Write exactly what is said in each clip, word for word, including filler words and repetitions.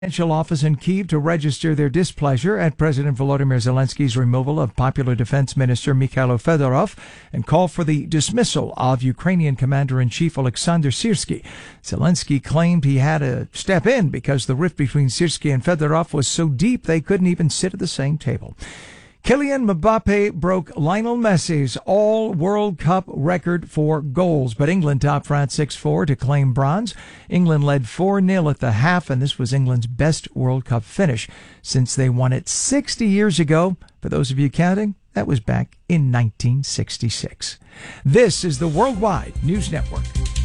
Presidential office in Kyiv to register their displeasure at President Volodymyr Zelensky's removal of popular defense minister Mikhailo Fedorov and call for the dismissal of Ukrainian commander-in-chief Alexander Syrsky. Zelensky claimed he had to step in because the rift between Syrsky and Fedorov was so deep they couldn't even sit at the same table. Kylian Mbappe broke Lionel Messi's all-World Cup record for goals, but England topped France six four to claim bronze. England led four nil at the half, and this was England's best World Cup finish since they won it sixty years ago. For those of you counting, that was back in nineteen sixty-six. This is the Worldwide News Network.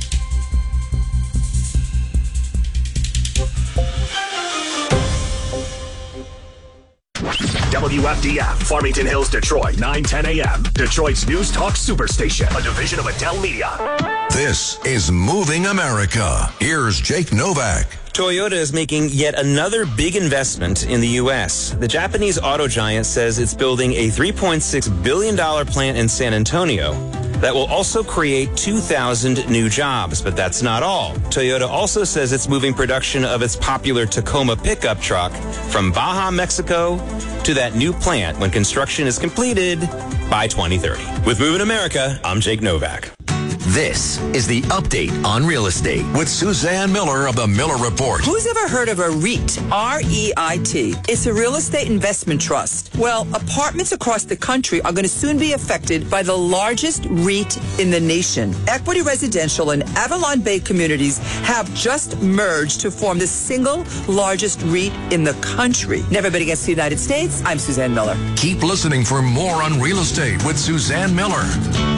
W F D F, Farmington Hills, Detroit, nine ten a.m. Detroit's News Talk Superstation, a division of Adele Media. This is Moving America. Here's Jake Novak. Toyota is making yet another big investment in the U S. The Japanese auto giant says it's building a three point six billion dollars plant in San Antonio that will also create two thousand new jobs. But that's not all. Toyota also says it's moving production of its popular Tacoma pickup truck from Baja, Mexico to that new plant when construction is completed by twenty thirty. With Moving America, I'm Jake Novak. This is the update on real estate with Suzanne Miller of the Miller Report. Who's ever heard of a REIT? R E I T. It's a real estate investment trust. Well, apartments across the country are going to soon be affected by the largest REIT in the nation. Equity Residential and Avalon Bay Communities have just merged to form the single largest REIT in the country. Never been against the United States. I'm Suzanne Miller. Keep listening for more on real estate with Suzanne Miller.